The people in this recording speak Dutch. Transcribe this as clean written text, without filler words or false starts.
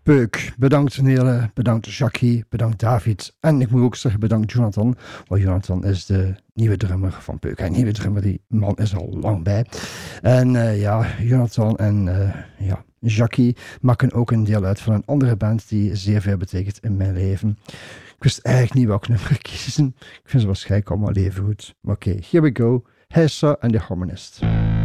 Peuk. Bedankt Nele, bedankt Jackie, bedankt David. En ik moet ook zeggen bedankt Jonathan. Want Jonathan is de nieuwe drummer van Peuk. Een nieuwe drummer, die man is er al lang bij. En Jonathan en Jackie maken ook een deel uit van een andere band die zeer veel betekent in mijn leven. Ik wist eigenlijk niet welk nummer kiezen. Ik vind ze waarschijnlijk allemaal even goed. Maar oké, here we go. Hessa and the Harmonist.